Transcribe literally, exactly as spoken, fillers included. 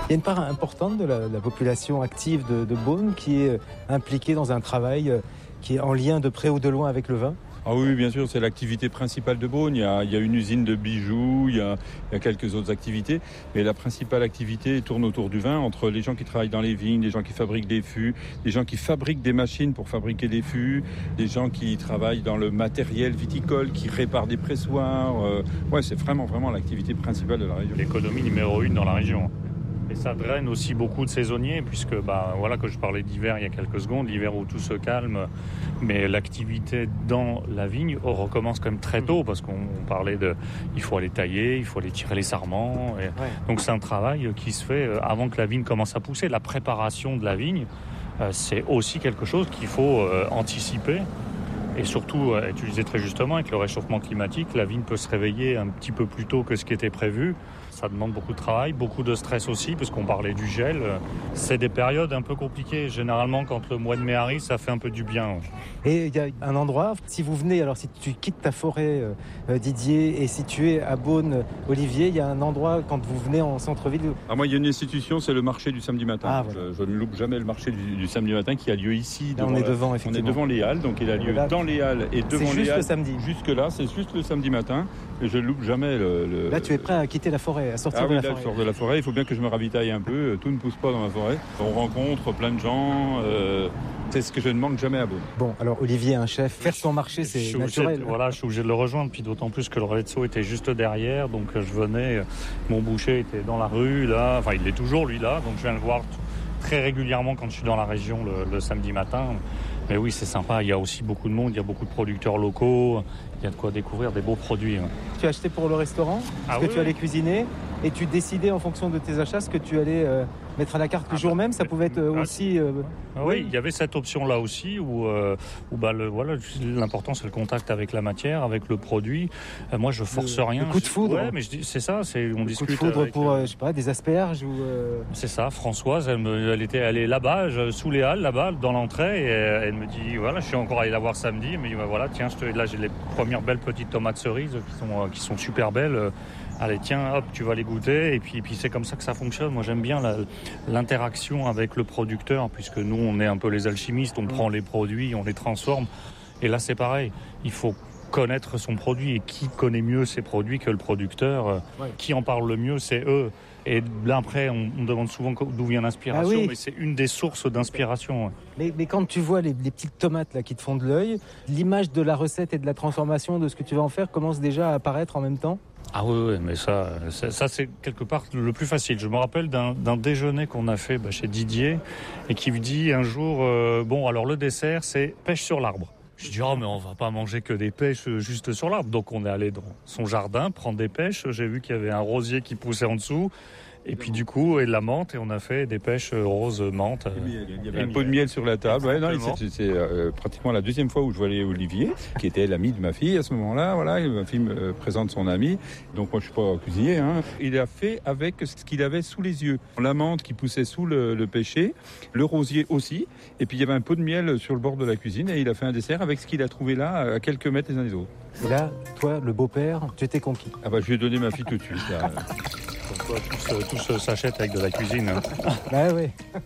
Il y a une part importante de la, de la population active de, de Beaune qui est impliquée dans un travail qui est en lien de près ou de loin avec le vin. Ah oui, bien sûr, c'est l'activité principale de Beaune. Il y a, il y a une usine de bijoux, il y, a, il y a quelques autres activités. Mais la principale activité tourne autour du vin, entre les gens qui travaillent dans les vignes, les gens qui fabriquent des fûts, les gens qui fabriquent des machines pour fabriquer des fûts, les gens qui travaillent dans le matériel viticole, qui réparent des pressoirs. Euh, ouais, c'est vraiment, vraiment l'activité principale de la région. L'économie numéro une dans la région. Et ça draine aussi beaucoup de saisonniers, puisque bah, voilà que je parlais d'hiver il y a quelques secondes, l'hiver où tout se calme, mais l'activité dans la vigne on recommence quand même très tôt, parce qu'on parlait de, il faut aller tailler, il faut aller tirer les sarments, et ouais. Donc c'est un travail qui se fait avant que la vigne commence à pousser. La préparation de la vigne, c'est aussi quelque chose qu'il faut anticiper. Et surtout, tu disais très justement, avec le réchauffement climatique, la vigne peut se réveiller un petit peu plus tôt que ce qui était prévu. Ça demande beaucoup de travail, beaucoup de stress aussi, parce qu'on parlait du gel. C'est des périodes un peu compliquées. Généralement, quand le mois de mai arrive, ça fait un peu du bien. Et il y a un endroit, si vous venez, alors si tu quittes ta forêt, euh, Didier, et si tu es à Beaune, Olivier, il y a un endroit, quand vous venez en centre-ville... Ah, moi, il y a une institution, c'est le marché du samedi matin. Ah, voilà. je, je ne loupe jamais le marché du, du samedi matin qui a lieu ici. Là, on est devant, la, effectivement. On est devant les Halles, donc il a lieu là, dans les Halles et devant les Halles. C'est juste le samedi. Jusque-là, c'est juste le samedi matin. Et je ne loupe jamais le, le... Là, tu es prêt à quitter la forêt, à sortir ah, de oui, la là, forêt. Je sors de la forêt, il faut bien que je me ravitaille un peu. Tout ne pousse pas dans ma forêt. On rencontre plein de gens. Euh, c'est ce que je ne manque jamais à Beaune. Bon, alors Olivier, un chef, faire son marché, c'est je naturel. De, voilà, je suis obligé de le rejoindre, puis d'autant plus que le relais de saut était juste derrière. Donc je venais, mon boucher était dans la rue, là. Enfin, il est toujours, lui, là. Donc je viens le voir très régulièrement quand je suis dans la région le, le samedi matin. Mais oui, c'est sympa. Il y a aussi beaucoup de monde, il y a beaucoup de producteurs locaux. Il y a de quoi découvrir des beaux produits. Tu as acheté pour le restaurant, ce ah que oui, tu allais cuisiner, et tu décidais en fonction de tes achats ce que tu allais euh, mettre à la carte le ah jour bah, même. Ça pouvait être euh, ah, aussi... Euh, ah oui, il y avait cette option-là aussi où, euh, où bah, le, voilà, l'important c'est le contact avec la matière, avec le produit. Euh, moi, je force le, rien. Le coup de foudre. Ouais, mais je dis, c'est ça. C'est, on le discute. Coup de foudre avec, pour, euh, je sais pas, des asperges ou. Euh... C'est ça. Françoise, elle, me, elle était, elle est là-bas, je, sous les halles, là-bas, dans l'entrée, et elle, elle me dit, voilà, je suis encore allé la voir samedi. Elle me dit, bah, voilà, tiens, je te, là, j'ai les premières belles petites tomates cerises qui sont, euh, qui sont super belles. Allez, tiens, hop, tu vas les goûter. Et puis, et puis c'est comme ça que ça fonctionne. Moi, j'aime bien la, l'interaction avec le producteur, puisque nous, on est un peu les alchimistes. On mmh. prend les produits, on les transforme. Et là, c'est pareil. Il faut connaître son produit. Et qui connaît mieux ses produits que le producteur? Ouais. Qui en parle le mieux, c'est eux. Et là, après, on, on demande souvent d'où vient l'inspiration, ah oui. mais c'est une des sources d'inspiration. Ouais. Mais, mais quand tu vois les, les petites tomates là, qui te font de l'œil, l'image de la recette et de la transformation de ce que tu vas en faire commence déjà à apparaître en même temps? Ah oui, oui, mais ça, ça, ça c'est quelque part le plus facile. Je me rappelle d'un, d'un déjeuner qu'on a fait bah, chez Didier et qui me dit un jour, euh, bon, alors le dessert, c'est pêche sur l'arbre. Je dis, oh, mais on va pas manger que des pêches juste sur l'arbre. Donc on est allé dans son jardin prendre des pêches. J'ai vu qu'il y avait un rosier qui poussait en dessous. Et puis du coup, et de la menthe, et on a fait des pêches roses menthe. Il y avait un pot de miel sur la table. Ouais, non, c'est, c'est euh, pratiquement la deuxième fois où je voyais Olivier, qui était l'ami de ma fille à ce moment-là. Voilà, ma fille me présente son ami. Donc moi, je suis pas cuisinier. Hein. Il a fait avec ce qu'il avait sous les yeux. La menthe qui poussait sous le, le pêcher, le rosier aussi. Et puis il y avait un pot de miel sur le bord de la cuisine, et il a fait un dessert avec ce qu'il a trouvé là, à quelques mètres les uns des autres. Et là, toi, le beau-père, tu t'es conquis. Ah bah, je lui ai donné ma fille tout de suite. Là. Tout, tout, se, tout se s'achète avec de la cuisine. Hein. Bah oui.